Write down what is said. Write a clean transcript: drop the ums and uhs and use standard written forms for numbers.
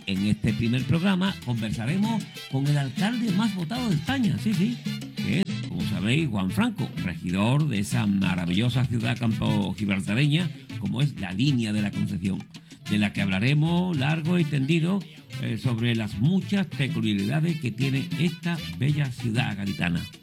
Y en este primer programa conversaremos con el alcalde más votado de España, sí, que es, como sabéis, Juan Franco, regidor de esa maravillosa ciudad campo-gibraltareña, como es la Línea de la Concepción, de la que hablaremos largo y tendido sobre las muchas peculiaridades que tiene esta bella ciudad gaditana.